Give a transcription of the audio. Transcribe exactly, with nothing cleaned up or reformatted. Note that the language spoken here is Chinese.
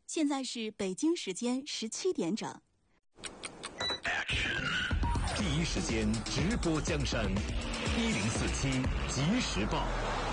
现在是北京时间十七点整。 第一时间直播江山，一零四七即时报。